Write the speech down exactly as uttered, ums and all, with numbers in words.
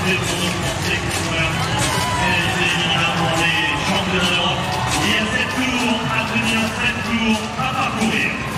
rappeler pour nos Français qui sont là. C'est évidemment les championnats d'Europe. Il y a sept tours à tenir, sept tours à parcourir.